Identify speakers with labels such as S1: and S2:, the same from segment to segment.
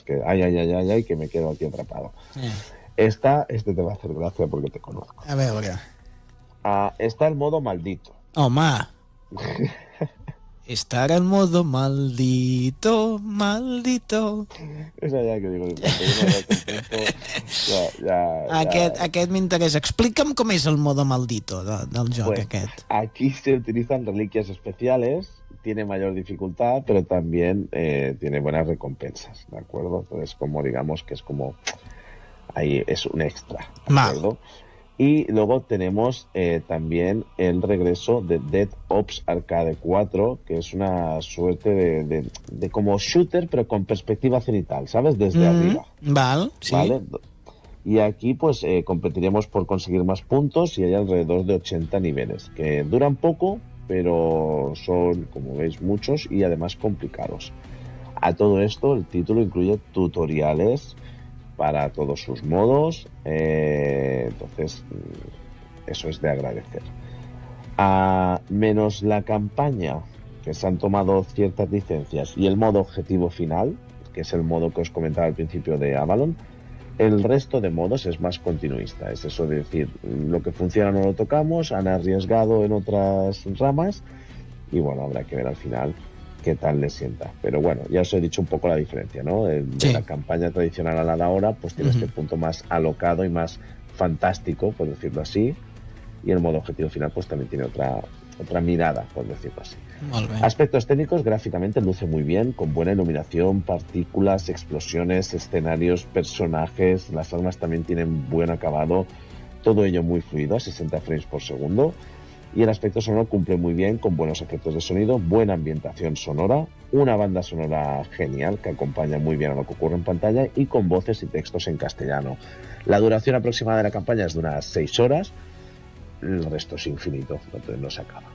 S1: que ay, que me quedo aquí atrapado. Este te va a hacer gracia porque te conozco.
S2: A veure.
S1: Está el modo maldito.
S2: Home, estar en modo maldito.
S1: És allà que digo,
S2: Aquest m'interessa. Explica'm com és el modo maldito del joc
S1: pues,
S2: aquest.
S1: Aquí se utilizan reliquias especiales, tiene mayor dificultad, pero también tiene buenas recompensas, ¿de acuerdo? Entonces, como digamos que es como... Ahí es un extra, ¿de acuerdo? Y luego tenemos también el regreso de Dead Ops Arcade 4, que es una suerte de como shooter, pero con perspectiva cenital, ¿sabes? Desde arriba.
S2: Vale, sí.
S1: ¿Vale? Y aquí pues competiremos por conseguir más puntos y hay alrededor de 80 niveles, que duran poco, pero son, como veis, muchos y además complicados. A todo esto, el título incluye tutoriales para todos sus modos, entonces eso es de agradecer. Menos la campaña, que se han tomado ciertas licencias, y el modo objetivo final, que es el modo que os comentaba al principio de Avalon, el resto de modos es más continuista. Es eso de decir, lo que funciona no lo tocamos, han arriesgado en otras ramas, y bueno, habrá que ver al final qué tal le sienta. Pero bueno, ya os he dicho un poco la diferencia, ¿no? De la campaña tradicional a la de ahora, pues tiene este punto más alocado y más fantástico, por decirlo así, y el modo objetivo final pues también tiene otra mirada, por decirlo así. Aspectos técnicos, gráficamente luce muy bien, con buena iluminación, partículas, explosiones, escenarios, personajes, las armas también tienen buen acabado, todo ello muy fluido, a 60 frames por segundo. Y el aspecto sonoro cumple muy bien, con buenos efectos de sonido, buena ambientación sonora, una banda sonora genial que acompaña muy bien a lo que ocurre en pantalla y con voces y textos en castellano. La duración aproximada de la campaña es de unas 6 horas, el resto es infinito, entonces no se acaba.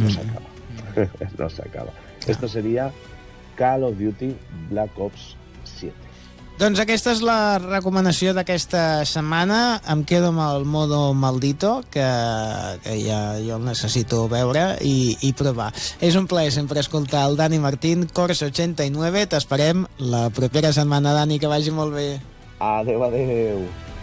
S1: No se acaba. Esto sería Call of Duty Black Ops 7.
S2: Doncs aquesta és la recomanació d'aquesta setmana. Em quedo amb el modo maldito, que ja jo el necessito veure i provar. És un plaer sempre escoltar el Dani Martín, Corsa89. T'esperem la propera setmana, Dani, que vagi molt bé.
S1: Adéu.